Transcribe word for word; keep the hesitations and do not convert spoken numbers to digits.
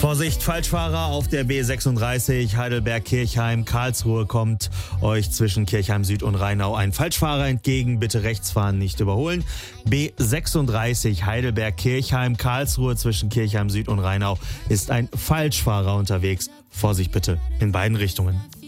Vorsicht, Falschfahrer auf der B sechsunddreißig Heidelberg-Kirchheim. Karlsruhe kommt euch zwischen Kirchheim Süd und Rheinau ein Falschfahrer entgegen. Bitte rechts fahren, nicht überholen. B sechsunddreißig Heidelberg-Kirchheim. Karlsruhe zwischen Kirchheim Süd und Rheinau ist ein Falschfahrer unterwegs. Vorsicht bitte in beiden Richtungen.